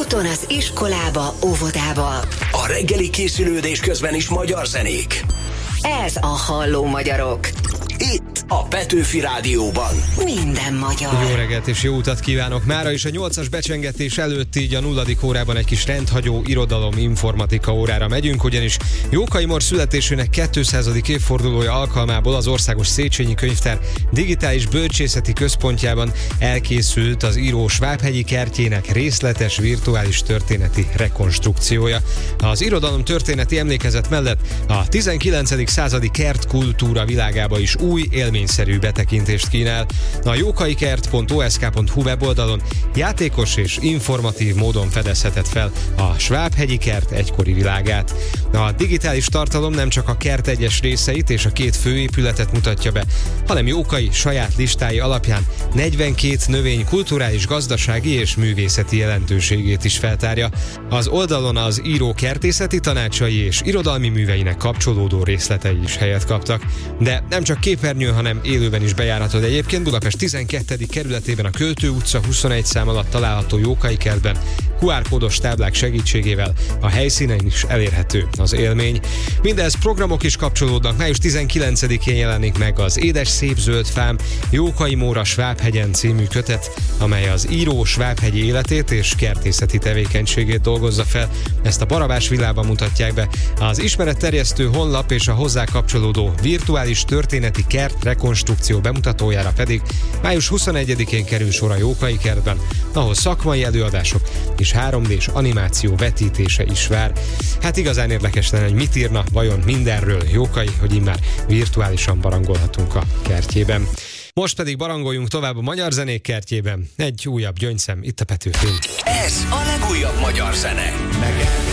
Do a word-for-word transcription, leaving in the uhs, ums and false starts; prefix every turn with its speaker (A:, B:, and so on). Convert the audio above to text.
A: Úton az iskolába, óvodába.
B: A reggeli készülődés közben is magyar zenék.
A: Ez a Halló Magyarok.
B: Itt a Petőfi Rádióban.
A: Minden magyar.
C: Jó reggelt és jó utat kívánok! Mára is a nyolcas becsengetés előtt, így a nulladik órában egy kis rendhagyó irodalom informatika órára megyünk, ugyanis Jókai Mór születésének kétszázadik évfordulója alkalmából az Országos Széchenyi Könyvtár digitális bölcsészeti központjában elkészült az író Svábhegyi kertjének részletes virtuális történeti rekonstrukciója. Az irodalom történeti emlékezet mellett a tizenkilencedik századi kertkultúra világába is új, élményszerű betekintést kínál. A jókaikert pont o s k pont h u weboldalon játékos és informatív módon fedezheted fel a Svábhegyi kert egykori világát. A digitális tartalom nem csak a kert egyes részeit és a két főépületet mutatja be, hanem Jókai saját listái alapján negyvenkét növény kulturális, gazdasági és művészeti jelentőségét is feltárja. Az oldalon az író kertészeti tanácsai és irodalmi műveinek kapcsolódó részletei is helyet kaptak. De nem csak képernyő, hanem élőben is bejárhatod egyébként. Budapest tizenkettedik kerületében a Költő utca huszonegy szám alatt található Jókai kertben kú ár kódos táblák segítségével a helyszínen is elérhető az élmény. Mindez programok is kapcsolódnak. május tizenkilencedikén jelenik meg az Édes szép zöld fám, Jókai Mór a Svábhegyen című kötet, amely az író svábhegyi életét és kertészeti tevékenységét dolgozza fel. Ezt a Barabás Villában mutatják be. Az ismeretterjesztő honlap és a hozzá kapcsolódó virtuális történeti kert rekonstrukció bemutatójára pedig május huszonegyedikén kerül sor a Jókai kertben, ahol szakmai előadások és három dés animáció vetítése is vár. Hát igazán érdekes lenne, hogy mit írna vajon mindenről Jókai, hogy immár virtuálisan barangolhatunk a kertjében. Most pedig barangoljunk tovább a magyar zenék kertjében. Egy újabb gyöngyszem itt a Petőfin.
B: Ez a legújabb magyar zene. Megel.